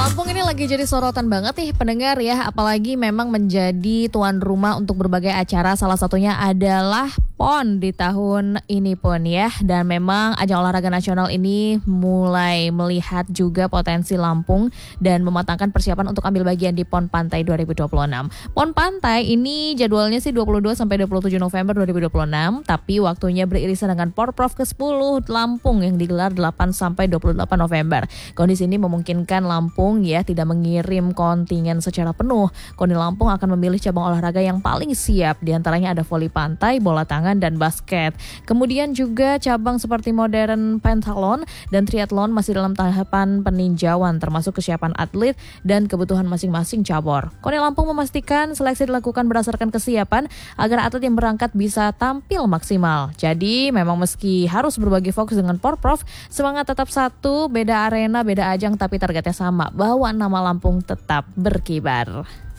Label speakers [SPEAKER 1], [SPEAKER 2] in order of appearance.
[SPEAKER 1] Lampung ini lagi jadi sorotan banget nih pendengar ya, apalagi memang menjadi tuan rumah untuk berbagai acara, salah satunya adalah PON di tahun ini pun ya. Dan memang ajang olahraga nasional ini mulai melihat juga potensi Lampung dan mematangkan persiapan untuk ambil bagian di PON Pantai 2026. PON Pantai ini jadwalnya sih 22 sampai 27 November 2026, tapi waktunya beririsan dengan Porprov ke-10 Lampung yang digelar 8 sampai 28 November. Kondisi ini memungkinkan Lampung ya tidak mengirim kontingen secara penuh. KONI Lampung akan memilih cabang olahraga yang paling siap, diantaranya ada voli pantai, bola tangan, dan basket. Kemudian juga cabang seperti modern pentathlon dan triathlon masih dalam tahapan peninjauan, termasuk kesiapan atlet dan kebutuhan masing-masing cabur. KONI Lampung memastikan seleksi dilakukan berdasarkan kesiapan agar atlet yang berangkat bisa tampil maksimal. Jadi memang meski harus berbagi fokus dengan Porprov, semangat tetap satu, beda arena, beda ajang, tapi targetnya sama, bahwa nama Lampung tetap berkibar.